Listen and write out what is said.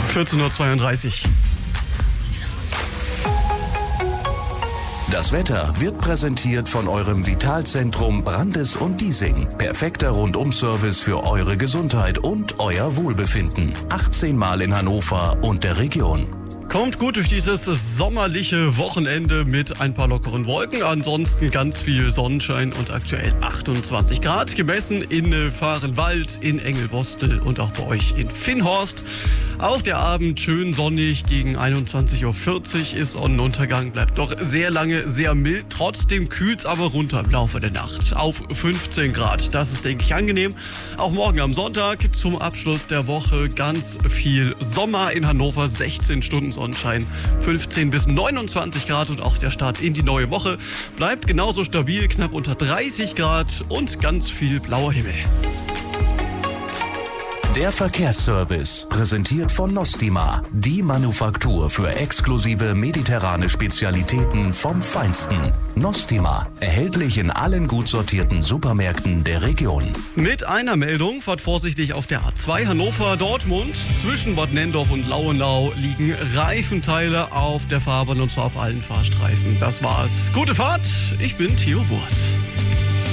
14:32 Uhr. Das Wetter wird präsentiert von eurem Vitalzentrum Brandes und Diesing. Perfekter Rundum-Service für eure Gesundheit und euer Wohlbefinden. 18 Mal in Hannover und der Region. Kommt gut durch dieses sommerliche Wochenende mit ein paar lockeren Wolken. Ansonsten ganz viel Sonnenschein und aktuell 28 Grad. Gemessen in Vahrenwald, in Engelbostel und auch bei euch in Finnhorst. Auch der Abend schön sonnig, gegen 21:40 Uhr ist Sonnenuntergang. Bleibt doch sehr lange sehr mild. Trotzdem kühlt es aber runter im Laufe der Nacht auf 15 Grad. Das ist, denke ich, angenehm. Auch morgen am Sonntag zum Abschluss der Woche ganz viel Sommer in Hannover. 16 Stunden Sonnenschein, 15 bis 29 Grad und auch der Start in die neue Woche bleibt genauso stabil, knapp unter 30 Grad und ganz viel blauer Himmel. Der Verkehrsservice, präsentiert von Nostima, die Manufaktur für exklusive mediterrane Spezialitäten vom Feinsten. Nostima, erhältlich in allen gut sortierten Supermärkten der Region. Mit einer Meldung, fahrt vorsichtig auf der A2 Hannover-Dortmund. Zwischen Bad Nendorf und Lauenau liegen Reifenteile auf der Fahrbahn und zwar auf allen Fahrstreifen. Das war's. Gute Fahrt, ich bin Theo Wurth.